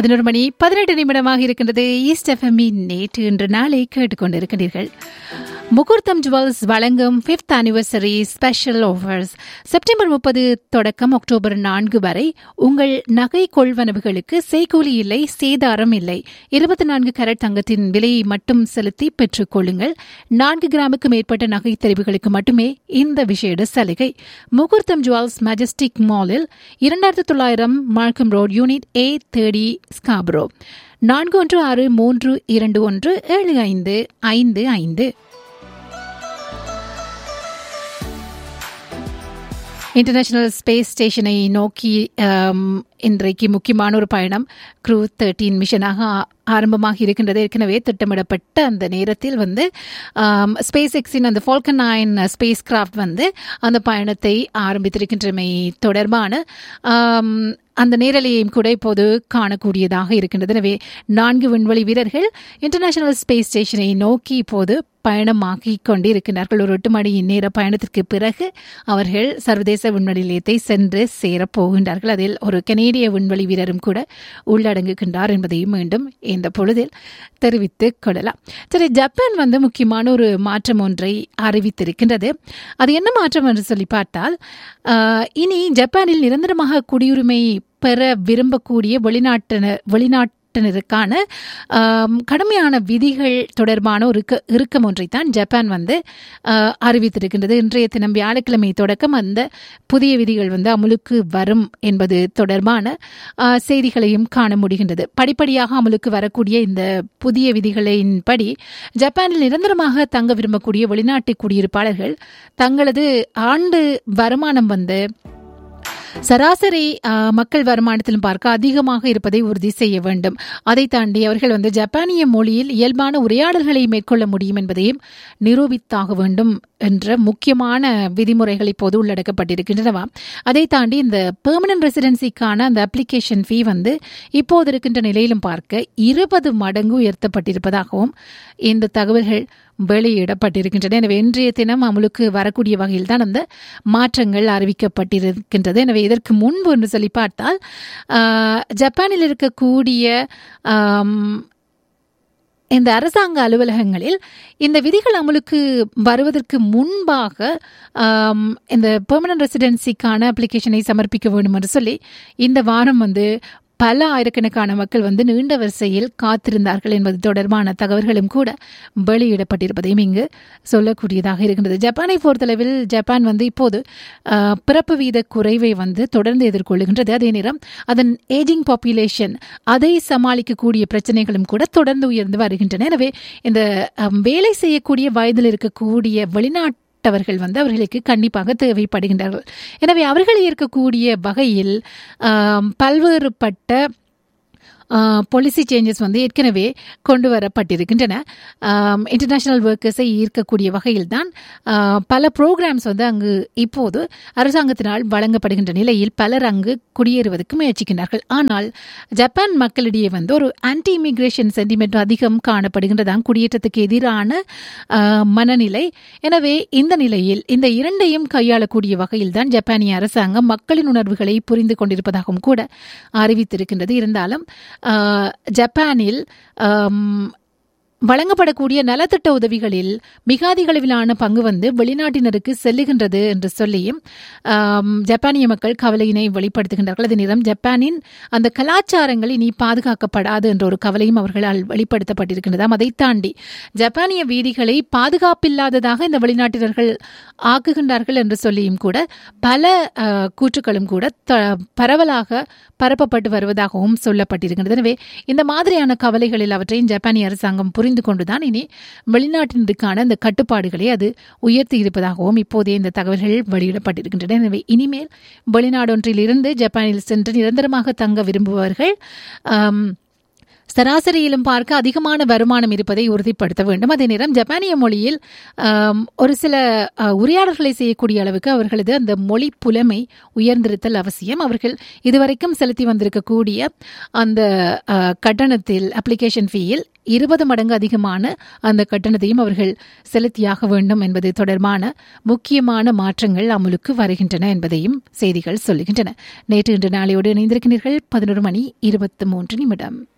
11 மணி 18 நிமிடமாக இருக்கின்றது. ஈஸ்ட் எஃப்எம்மின் நேற்று இன்று நாளை கேட்டுக்கொண்டிருக்கிறீர்கள். முகூர்த்தம் ஜுவல்ஸ் வழங்கும் 5th anniversary special offers. September 30 தொடக்கம் அக்டோபர் 4 வரை உங்கள் நகை கொள்வனவுகளுக்கு செய்கூலி இல்லை, சேதாரம் இல்லை. 24 கேரட் தங்கத்தின் விலையை மட்டும் செலுத்தி பெற்றுக் கொள்ளுங்கள். 4 கிராமுக்கு மேற்பட்ட நகை தெரிவுகளுக்கு மட்டுமே இந்த விசேட சலுகை. முகூர்த்தம் ஜுவல்ஸ் மெஜஸ்டிக் மாலில் 2900 மார்க்கம் road, unit A30, Scarborough. 4162217555. International space ஸ்டேஷனை நோக்கி இன்றைக்கு முக்கியமான ஒரு பயணம் க்ரூ 13 மிஷனாக ஆரம்பமாக இருக்கின்றது. ஏற்கனவே திட்டமிடப்பட்ட அந்த நேரத்தில் ஸ்பேஸ் எக்ஸின் அந்த ஃபால்கன் 9 ஸ்பேஸ் கிராஃப்ட் அந்த பயணத்தை ஆரம்பித்திருக்கின்றமை தொடர்பான அந்த நேரலையையும் கூட இப்போது காணக்கூடியதாக இருக்கின்றது. எனவே 4 விண்வெளி வீரர்கள் இன்டர்நேஷனல் ஸ்பேஸ் ஸ்டேஷனை நோக்கி இப்போது பயணமாக்கி கொண்டிருக்கிறார்கள். ஒரு 8 மணி நேர பயணத்திற்கு பிறகு அவர்கள் சர்வதேச விண்வெளி நிலையத்தை சென்று சேரப்போகின்றார்கள். அதில் ஒரு கனேடிய விண்வெளி வீரரும் கூட உள்ளடங்குகின்றார் என்பதையும் மீண்டும் இந்த பொழுதில் தெரிவித்துக் கொள்ளலாம். சரி, ஜப்பான் முக்கியமான ஒரு மாற்றம் ஒன்றை அறிவித்திருக்கின்றது. அது என்ன மாற்றம் என்று சொல்லி பார்த்தால், இனி ஜப்பானில் நிரந்தரமாக குடியுரிமை பெற விரும்பக்கூடிய வெளிநாட்டினருக்கான கடுமையான விதிகள் தொடர்பான ஒரு இறுக்கம் ஒன்றைத்தான் ஜப்பான் அறிவித்திருக்கின்றது. இன்றைய தினம் வியாழக்கிழமை தொடக்கம் அந்த புதிய விதிகள் அமலுக்கு வரும் என்பது தொடர்பான செய்திகளையும் காண முடிகின்றது. படிப்படியாக அமலுக்கு வரக்கூடிய இந்த புதிய விதிகளின்படி ஜப்பானில் நிரந்தரமாக தங்க விரும்பக்கூடிய வெளிநாட்டு குடியிருப்பாளர்கள் தங்களது ஆண்டு வருமானம் சராசரி மக்கள் வருமானத்திலும் பார்க்க அதிகமாக இருப்பதை உறுதி செய்ய வேண்டும். அதை தாண்டி அவர்கள் ஜப்பானிய மொழியில் இயல்பான உரையாடல்களை மேற்கொள்ள முடியும் என்பதையும் நிரூபித்தாக வேண்டும் என்ற முக்கியமான விதிமுறைகள் இப்போது உள்ளடக்கப்பட்டிருக்கின்றனவா. அதை தாண்டி இந்த பெர்மனன்ட் ரெசிடென்சிக்கான அந்த அப்ளிகேஷன் ஃபீ இப்போது இருக்கின்ற நிலையிலும் பார்க்க 20 மடங்கு உயர்த்தப்பட்டிருப்பதாகவும் இந்த தகவல்கள் வெளியிடப்பட்டிருக்கின்றன. எனவே இன்றைய தினம் அமலுக்கு வரக்கூடிய வகையில் தான் அந்த மாற்றங்கள் அறிவிக்கப்பட்டிருக்கின்றது. எனவே இதற்கு முன்பு என்று சொல்லி பார்த்தால் ஜப்பானில் இருக்கக்கூடிய இந்த அரசாங்க அலுவலகங்களில் இந்த விதிகள் அமலுக்கு வருவதற்கு முன்பாக இந்த பெர்மனன்ட் ரெசிடென்சிக்கான அப்ளிகேஷனை சமர்ப்பிக்க வேண்டும் என்று சொல்லி இந்த வாரம் பல ஆயிரக்கணக்கான மக்கள் நீண்ட வரிசையில் காத்திருந்தார்கள் என்பது தொடர்பான தகவல்களும் கூட வெளியிடப்பட்டிருப்பதையும் இங்கு சொல்லக்கூடியதாக இருக்கின்றது. ஜப்பானை பொறுத்தளவில் ஜப்பான் இப்போது பிறப்பு வீத குறைவை தொடர்ந்து எதிர்கொள்ளுகின்றது. அதே நேரம் அதன் ஏஜிங் பாப்புலேஷன் அதை சமாளிக்கக்கூடிய பிரச்சனைகளும் கூட தொடர்ந்து உயர்ந்து வருகின்றன. எனவே இந்த வேலை செய்யக்கூடிய வயதில் இருக்கக்கூடிய வெளிநாட்டு அவர்களுக்கு கண்டிப்பாக தேவைப்படுகின்றார்கள். எனவே அவர்கள் இருக்கக்கூடிய வகையில் பல்வேறுபட்ட பாலிசி சேஞ்சஸ் ஏற்கனவே கொண்டு வரப்பட்டிருக்கின்றன. இன்டர்நேஷனல் ஒர்க்கர்ஸை ஈர்க்கக்கூடிய வகையில் தான் பல ப்ரோக்ராம்ஸ் அங்கு இப்போது அரசாங்கத்தினால் வழங்கப்படுகின்ற நிலையில் பலர் அங்கு குடியேறுவதற்கு முயற்சிக்கின்றார்கள். ஆனால் ஜப்பான் மக்களிடையே ஒரு ஆன்டி இமிகிரேஷன் சென்டிமெண்ட் அதிகம் காணப்படுகின்றதான், குடியேற்றத்துக்கு எதிரான மனநிலை. எனவே இந்த நிலையில் இந்த இரண்டையும் கையாளக்கூடிய வகையில் தான் ஜப்பானிய அரசாங்கம் மக்களின் உணர்வுகளை புரிந்து கொண்டிருப்பதாகவும் கூட அறிவித்திருக்கின்றது. இருந்தாலும் ஜப்பானில் வழங்கப்படக்கூடிய நலத்திட்ட உதவிகளில் மிக அதிக அளவிலான பங்கு வெளிநாட்டினருக்கு செல்லுகின்றது என்று சொல்லியும் ஜப்பானிய மக்கள் கவலையினை வெளிப்படுத்துகின்றார்கள். அதே நேரம் ஜப்பானின் அந்த கலாச்சாரங்கள் இனி பாதுகாக்கப்படாது என்ற ஒரு கவலையும் அவர்களால் வெளிப்படுத்தப்பட்டிருக்கின்றதாம். அதை தாண்டி ஜப்பானிய வீதிகளை பாதுகாப்பில்லாததாக இந்த வெளிநாட்டினர்கள் ஆக்குகின்றார்கள் என்று சொல்லியும் கூட பல கூற்றுக்களும் கூட பரவலாக பரப்பப்பட்டு வருவதாகவும் சொல்லப்பட்டிருக்கின்றது. எனவே இந்த மாதிரியான கவலைகளில் அவற்றையும் ஜப்பானிய அரசாங்கம் புரிந்து கொண்டுதான் இனி வெளிநாட்டினருக்கான இந்த கட்டுப்பாடுகளை அது உயர்த்தி இருப்பதாகவும் இப்போதே இந்த தகவல்கள் வெளியிடப்பட்டிருக்கின்றன. எனவே இனிமேல் வெளிநாடொன்றில் இருந்து ஜப்பானில் சென்று நிரந்தரமாக தங்க விரும்புபவர்கள் சராசரியிலும் பார்க்க அதிகமான வருமானம் இருப்பதை உறுதிப்படுத்த வேண்டும். அதே நேரம் ஜப்பானிய மொழியில் ஒரு சில உரையாடல்களை செய்யக்கூடிய அளவுக்கு அவர்களது அந்த மொழி புலமை உயர்ந்திருத்தல் அவசியம். அவர்கள் இதுவரைக்கும் செலுத்தி வந்திருக்கக்கூடிய அந்த கட்டணத்தில் அப்ளிகேஷன் ஃபீயில் 20 மடங்கு அதிகமான அந்த கட்டணத்தையும் அவர்கள் செலுத்தியாக வேண்டும் என்பது தொடர்பான முக்கியமான மாற்றங்கள் அமலுக்கு வருகின்றன என்பதையும் செய்திகள் சொல்லுகின்றன. நேற்று இன்று நாளையோடு இணைந்திருக்கிறீர்கள். 11 மணி 23 நிமிடம்.